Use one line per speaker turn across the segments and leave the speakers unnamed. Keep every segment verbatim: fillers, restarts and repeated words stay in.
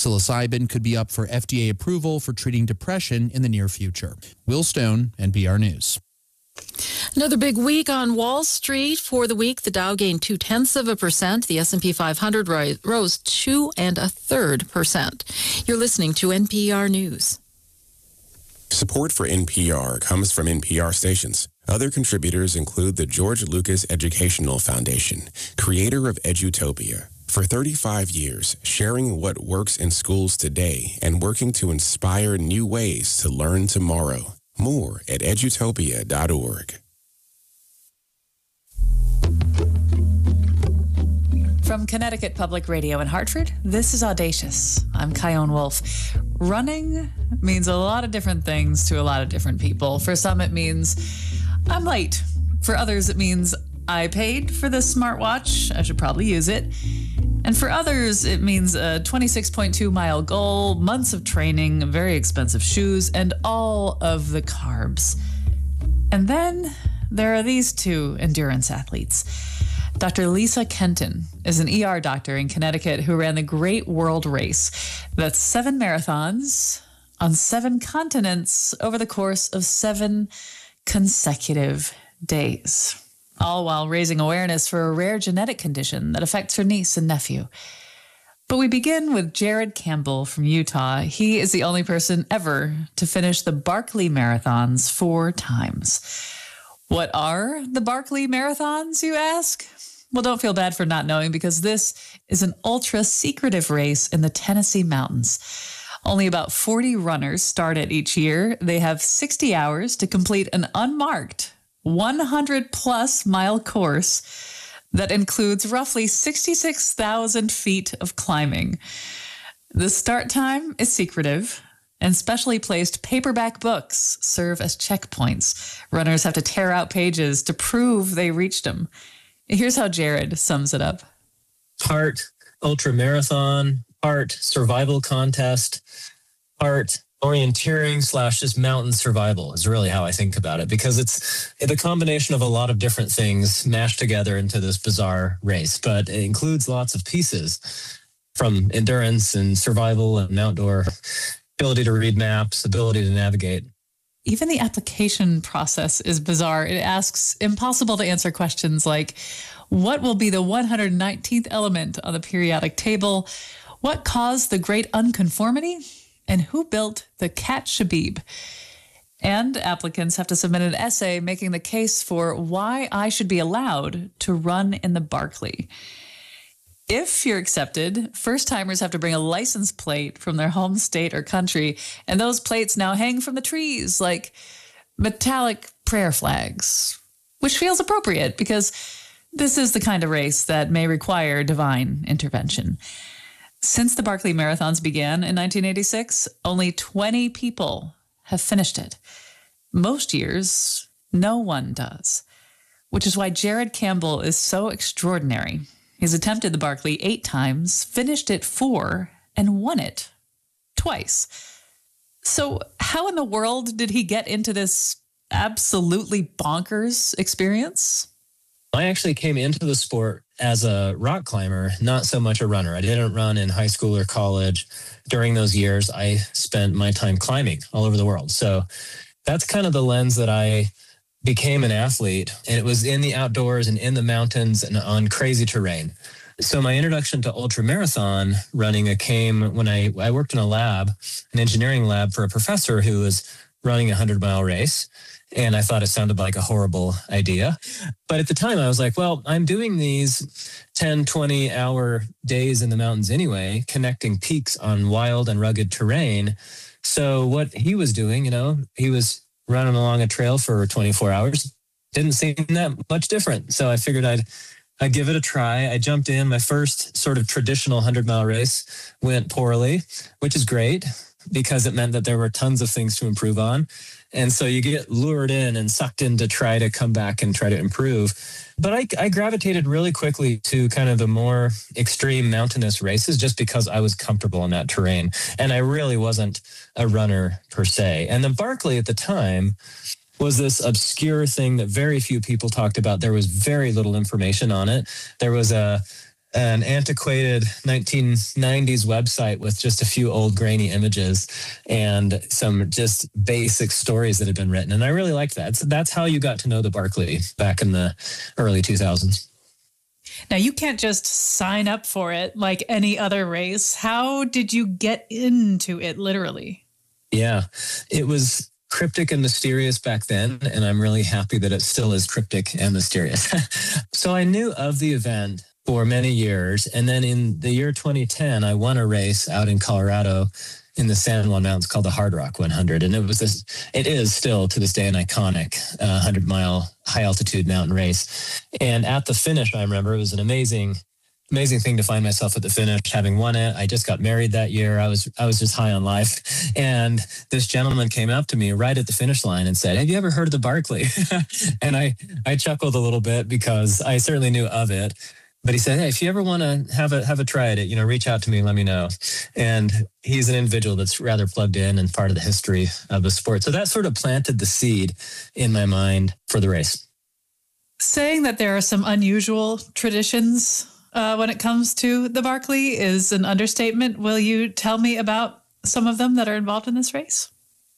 Psilocybin could be up for F D A approval for treating depression in the near future. Will Stone, N P R News.
Another big week on Wall Street. For the week, the Dow gained two tenths of a percent. The S and P five hundred rose two and a third percent. You're listening to N P R News.
Support for N P R comes from N P R stations. Other contributors include the George Lucas Educational Foundation, creator of Edutopia. For thirty-five years, sharing what works in schools today and working to inspire new ways to learn tomorrow. More at edutopia dot org.
From Connecticut Public Radio in Hartford, this is Audacious. I'm Kyone Wolf. Running means a lot of different things to a lot of different people. For some, it means I'm late. For others, it means I paid for this smartwatch. I should probably use it. And for others, it means a twenty-six point two mile goal, months of training, very expensive shoes, and all of the carbs. And then there are these two endurance athletes. Doctor Lisa Kenton is an E R doctor in Connecticut who ran the Great World Race. That's seven marathons on seven continents over the course of seven consecutive days, all while raising awareness for a rare genetic condition that affects her niece and nephew. But we begin with Jared Campbell from Utah. He is the only person ever to finish the Barkley Marathons four times. What are the Barkley Marathons, you ask? Well, don't feel bad for not knowing, because this is an ultra-secretive race in the Tennessee mountains. Only about forty runners start it each year. They have sixty hours to complete an unmarked one hundred plus mile course that includes roughly sixty-six thousand feet of climbing. The start time is secretive, and specially placed paperback books serve as checkpoints. Runners have to tear out pages to prove they reached them. Here's how Jared sums it up.
Part ultra marathon, part survival contest, part orienteering slash just mountain survival is really how I think about it, because it's the combination of a lot of different things mashed together into this bizarre race, but it includes lots of pieces from endurance and survival and outdoor, ability to read maps, ability to navigate.
Even the application process is bizarre. It asks impossible to answer questions like, what will be the one hundred nineteenth element on the periodic table? What caused the great unconformity? And who built the Cat Shabib? And applicants have to submit an essay making the case for why I should be allowed to run in the Barkley. If you're accepted, first-timers have to bring a license plate from their home state or country, and those plates now hang from the trees like metallic prayer flags, which feels appropriate because this is the kind of race that may require divine intervention. Since the Barkley Marathons began in nineteen eighty-six, only twenty people have finished it. Most years, no one does, which is why Jared Campbell is so extraordinary. He's attempted the Barkley eight times, finished it four, and won it twice. So how in the world did he get into this absolutely bonkers experience?
I actually came into the sport as a rock climber, not so much a runner. I didn't run in high school or college. During those years, I spent my time climbing all over the world. So that's kind of the lens that I became an athlete, and it was in the outdoors and in the mountains and on crazy terrain. So my introduction to ultramarathon running came when I, I worked in a lab, an engineering lab for a professor who was running a hundred mile race. And I thought it sounded like a horrible idea. But at the time I was like, well, I'm doing these ten, twenty hour days in the mountains anyway, connecting peaks on wild and rugged terrain. So what he was doing, you know, he was running along a trail for twenty-four hours. Didn't seem that much different. So I figured I'd, I'd give it a try. I jumped in. My first sort of traditional hundred mile race went poorly, which is great because it meant that there were tons of things to improve on. And so you get lured in and sucked in to try to come back and try to improve. But I, I gravitated really quickly to kind of the more extreme mountainous races just because I was comfortable in that terrain. And I really wasn't a runner per se. And the Barkley at the time was this obscure thing that very few people talked about. There was very little information on it. There was a an antiquated nineteen nineties website with just a few old grainy images and some just basic stories that had been written. And I really liked that. So that's how you got to know the Barkley back in the early two thousands.
Now, you can't just sign up for it like any other race. How did you get into it, literally?
Yeah, it was cryptic and mysterious back then, and I'm really happy that it still is cryptic and mysterious. So I knew of the event for many years, and then in the year twenty ten, I won a race out in Colorado in the San Juan Mountains called the Hard Rock one hundred. And it was this, it is still to this day an iconic uh, one hundred mile high altitude mountain race. And at the finish, I remember it was an amazing, amazing thing to find myself at the finish, having won it. I just got married that year. I was, I was just high on life. And this gentleman came up to me right at the finish line and said, "Have you ever heard of the Barkley?" And I, I chuckled a little bit because I certainly knew of it. But he said, "Hey, if you ever want to have a have a try at it, you know, reach out to me and let me know." And he's an individual that's rather plugged in and part of the history of the sport. So that sort of planted the seed in my mind for the race.
Saying that there are some unusual traditions uh, when it comes to the Barkley is an understatement. Will you tell me about some of them that are involved in this race?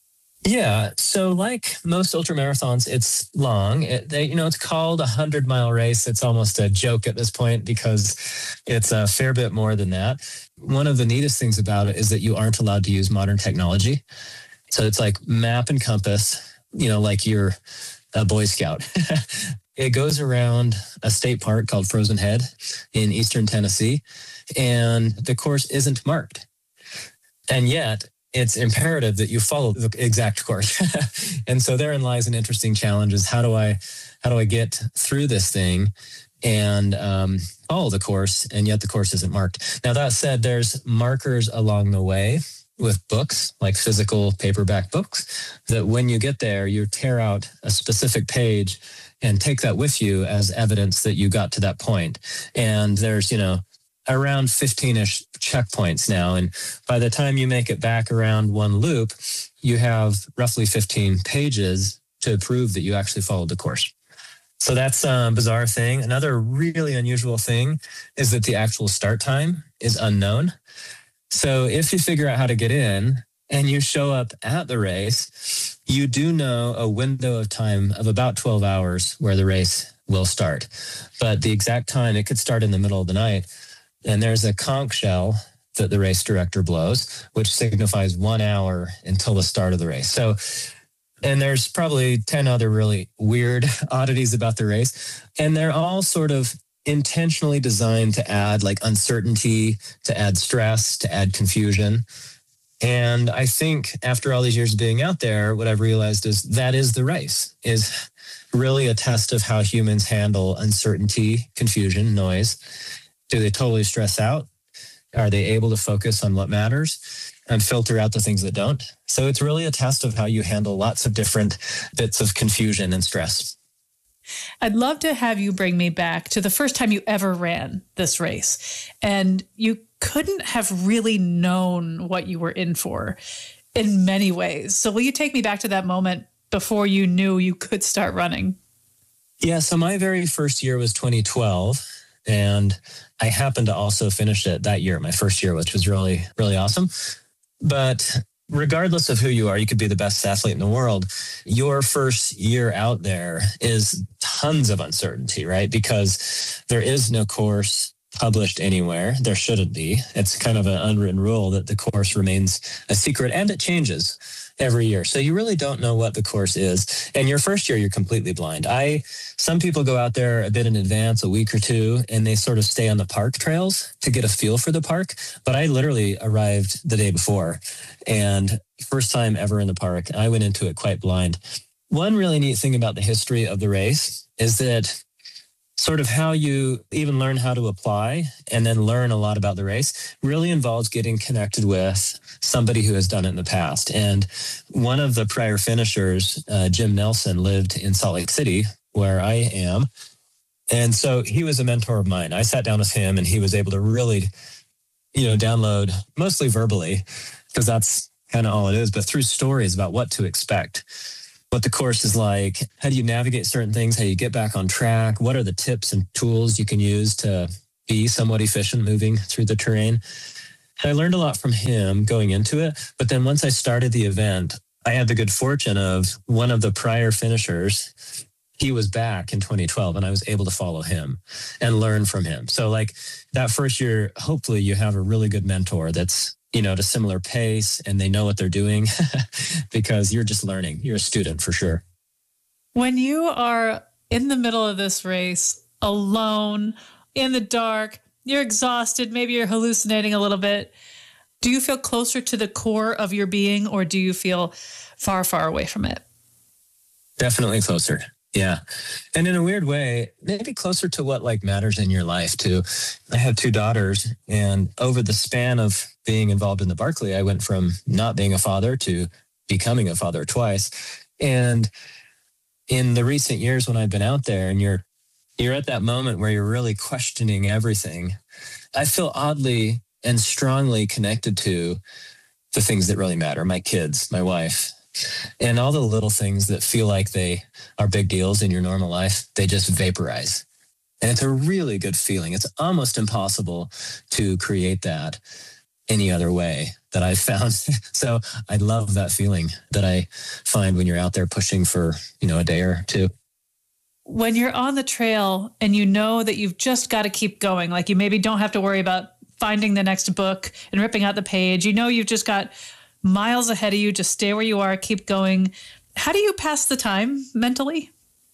Yeah. So like most ultramarathons, it's long. It, they, you know, it's called a hundred mile race. It's almost a joke at this point because it's a fair bit more than that. One of the neatest things about it is that you aren't allowed to use modern technology. So it's like map and compass, you know, like you're a Boy Scout. It goes around a state park called Frozen Head in eastern Tennessee, and the course isn't marked. And yet it's imperative that you follow the exact course. And so therein lies an interesting challenge is how do I, how do I get through this thing and um, follow the course, and yet the course isn't marked. Now, that said, there's markers along the way with books, like physical paperback books, that when you get there, you tear out a specific page and take that with you as evidence that you got to that point. And there's, you know, around fifteen-ish checkpoints now. And by the time you make it back around one loop, you have roughly fifteen pages to prove that you actually followed the course. So that's a bizarre thing. Another really unusual thing is that the actual start time is unknown. So if you figure out how to get in and you show up at the race, you do know a window of time of about twelve hours where the race will start. But the exact time, it could start in the middle of the night. And there's a conch shell that the race director blows, which signifies one hour until the start of the race. So, and there's probably ten other really weird oddities about the race. And they're all sort of intentionally designed to add like uncertainty, to add stress, to add confusion. And I think after all these years of being out there, what I've realized is that is the race, is really a test of how humans handle uncertainty, confusion, noise. Do they totally stress out? Are they able to focus on what matters and filter out the things that don't? So it's really a test of how you handle lots of different bits of confusion and stress.
I'd love to have you bring me back to the first time you ever ran this race. And you couldn't have really known what you were in for in many ways. So will you take me back to that moment before you knew you could start running?
Yeah, so my very first year was twenty twelve. And I happened to also finish it that year, my first year, which was really, really awesome. But regardless of who you are, you could be the best athlete in the world. Your first year out there is tons of uncertainty, right? Because there is no course published anywhere. There shouldn't be. It's kind of an unwritten rule that the course remains a secret, and it changes every year. So you really don't know what the course is. And your first year, you're completely blind. I, some people go out there a bit in advance, a week or two, and they sort of stay on the park trails to get a feel for the park. But I literally arrived the day before, and first time ever in the park. I went into it quite blind. One really neat thing about the history of the race is that sort of how you even learn how to apply and then learn a lot about the race really involves getting connected with somebody who has done it in the past. And one of the prior finishers, uh, Jim Nelson, lived in Salt Lake City, where I am. And so he was a mentor of mine. I sat down with him and he was able to really, you know, download mostly verbally, because that's kind of all it is, but through stories about what to expect, what the course is like, how do you navigate certain things, how you get back on track, what are the tips and tools you can use to be somewhat efficient moving through the terrain. And I learned a lot from him going into it. But then once I started the event, I had the good fortune of one of the prior finishers. He was back in twenty twelve, and I was able to follow him and learn from him. So like that first year, hopefully you have a really good mentor that's, you know, at a similar pace and they know what they're doing because you're just learning. You're a student for sure.
When you are in the middle of this race, alone, in the dark, you're exhausted, maybe you're hallucinating a little bit, do you feel closer to the core of your being, or do you feel far, far away from it?
Definitely closer. Yeah. And in a weird way, maybe closer to what like matters in your life too. I have two daughters, and over the span of being involved in the Barkley, I went from not being a father to becoming a father twice. And in the recent years when I've been out there and you're, you're at that moment where you're really questioning everything, I feel oddly and strongly connected to the things that really matter. My kids, my wife, and all the little things that feel like they are big deals in your normal life, they just vaporize. And it's a really good feeling. It's almost impossible to create that any other way that I've found. So I love that feeling that I find when you're out there pushing for, you know, a day or two.
When you're on the trail and you know that you've just got to keep going, like you maybe don't have to worry about finding the next book and ripping out the page, you know, you've just got miles ahead of you, just stay where you are, keep going. How do you pass the time mentally?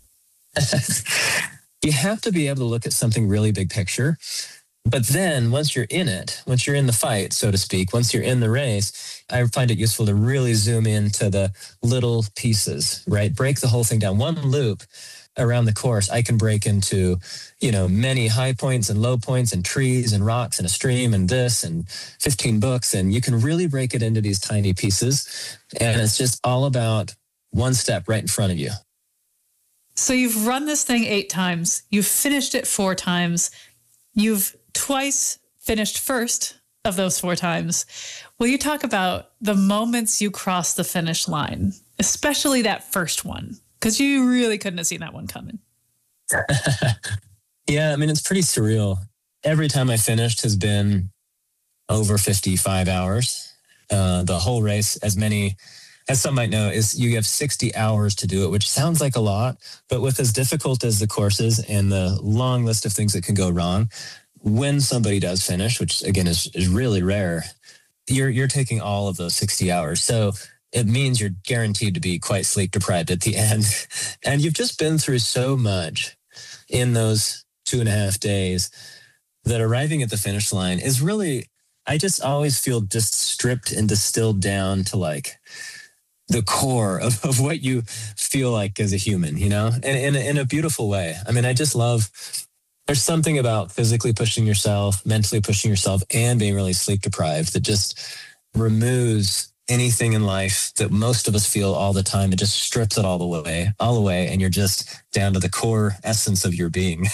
You have to be able to look at something really big picture. But then once you're in it, once you're in the fight, so to speak, once you're in the race, I find it useful to really zoom into the little pieces, right? Break the whole thing down. One loop around the course, I can break into, you know, many high points and low points and trees and rocks and a stream and this and fifteen books. And you can really break it into these tiny pieces. And it's just all about one step right in front of you.
So you've run this thing eight times. You've finished it four times. You've twice finished first of those four times. Will you talk about the moments you crossed the finish line, especially that first one? Because you really couldn't have seen that one coming.
Yeah, I mean, it's pretty surreal. Every time I finished has been over fifty-five hours. Uh, the whole race, as many as some might know, is you have sixty hours to do it, which sounds like a lot, but with as difficult as the course is and the long list of things that can go wrong, when somebody does finish, which again is, is really rare, you're you're taking all of those sixty hours. So it means you're guaranteed to be quite sleep deprived at the end. And you've just been through so much in those two and a half days that arriving at the finish line is really, I just always feel just stripped and distilled down to like the core of, of what you feel like as a human, you know, and in, in, in a beautiful way. I mean, I just love, there's something about physically pushing yourself, mentally pushing yourself, and being really sleep deprived that just removes anything in life that most of us feel all the time. It just strips it all the way, all the way, and you're just down to the core essence of your being.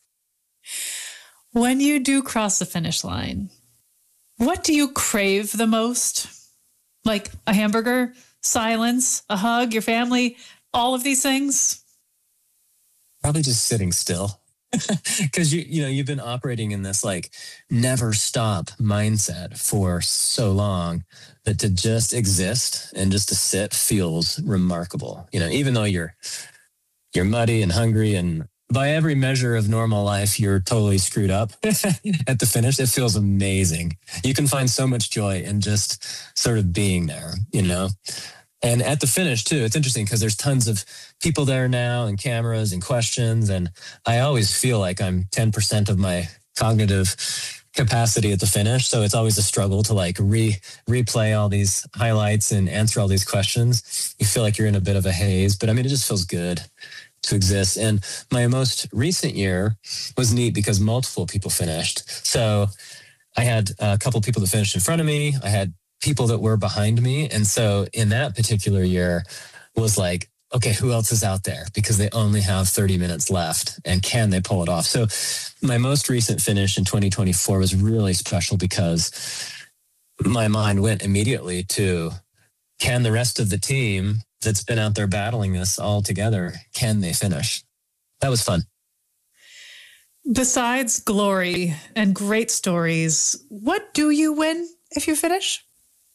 When you do cross the finish line, what do you crave the most? Like a hamburger, silence, a hug, your family, all of these things?
Probably just sitting still. Because you you know you've been operating in this like never stop mindset for so long that to just exist and just to sit feels remarkable. You know, even though you're you're muddy and hungry and by every measure of normal life you're totally screwed up at the finish, it feels amazing. You can find so much joy in just sort of being there, you know. And at the finish, too, it's interesting because there's tons of people there now and cameras and questions. And I always feel like I'm ten percent of my cognitive capacity at the finish. So it's always a struggle to like re replay all these highlights and answer all these questions. You feel like you're in a bit of a haze. But I mean, it just feels good to exist. And my most recent year was neat because multiple people finished. So I had a couple people that finished in front of me. I had people that were behind me. And so in that particular year was like, okay, who else is out there? Because they only have thirty minutes left and can they pull it off? So my most recent finish in twenty twenty-four was really special because my mind went immediately to, can the rest of the team that's been out there battling this all together, can they finish? That was fun.
Besides glory and great stories, what do you win if you finish?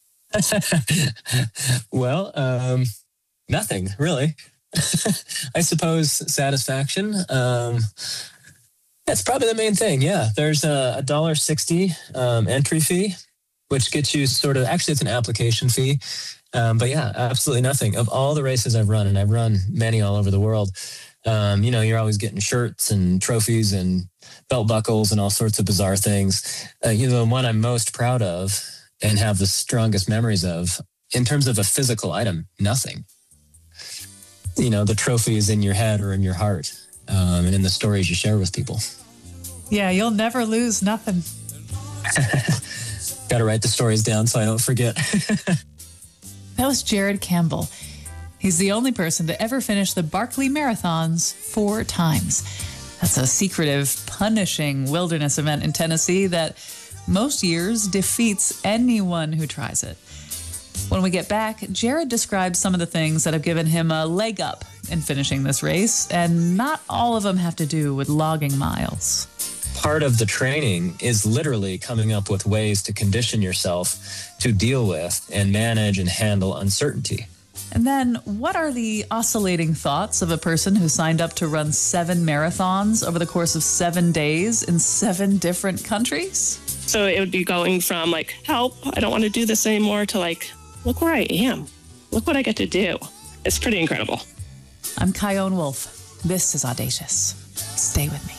Well, um, nothing really. I suppose satisfaction. Um, that's probably the main thing. Yeah, there's a one dollar sixty um, entry fee, which gets you sort of, actually it's an application fee. Um, but yeah, absolutely nothing. Of all the races I've run, and I've run many all over the world, um, you know, you're always getting shirts and trophies and belt buckles and all sorts of bizarre things. Uh, you know, the one I'm most proud of and have the strongest memories of in terms of a physical item, nothing. You know, the trophy is in your head or in your heart, um, and in the stories you share with people.
Yeah, you'll never lose nothing.
Got to write the stories down so I don't forget.
That was Jared Campbell. He's the only person to ever finish the Barkley Marathons four times. That's a secretive, punishing wilderness event in Tennessee that most years defeats anyone who tries it. When we get back, Jared describes some of the things that have given him a leg up in finishing this race, and not all of them have to do with logging miles.
Part of the training is literally coming up with ways to condition yourself to deal with and manage and handle uncertainty.
And then, what are the oscillating thoughts of a person who signed up to run seven marathons over the course of seven days in seven different countries?
So it would be going from like, help, I don't want to do this anymore, to like, look where I am. Look what I get to do. It's pretty incredible.
I'm Chion Wolf. This is Audacious. Stay with me.